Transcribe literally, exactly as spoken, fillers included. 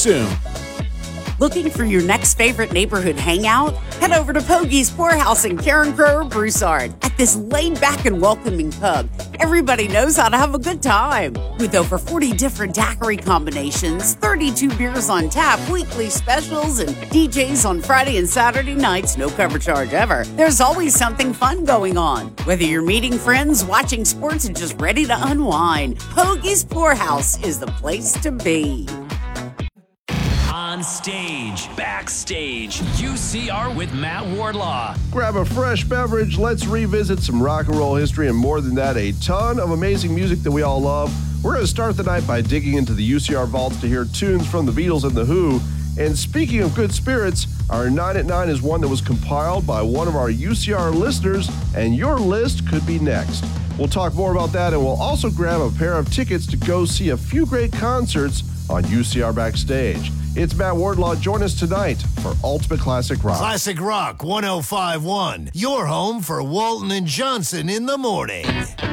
soon. Looking for your next favorite neighborhood hangout? Head over to Pogie's Poorhouse in Karen Grower Broussard. At this laid-back and welcoming pub, everybody knows how to have a good time. With over forty different daiquiri combinations, thirty-two beers on tap, weekly specials, and D Js on Friday and Saturday nights, no cover charge ever, there's always something fun going on. Whether you're meeting friends, watching sports, and just ready to unwind, Pogie's Poorhouse is the place to be. On stage, backstage, U C R with Matt Wardlaw. Grab a fresh beverage, let's revisit some rock and roll history, and more than that, a ton of amazing music that we all love. We're going to start the night by digging into the U C R vaults to hear tunes from the Beatles and The Who. And speaking of good spirits, our nine at nine is one that was compiled by one of our U C R listeners, and your list could be next. We'll talk more about that, and we'll also grab a pair of tickets to go see a few great concerts on U C R Backstage. It's Matt Wardlaw. Join us tonight for Ultimate Classic Rock. Classic Rock one oh five point one, your home for Walton and Johnson in the morning.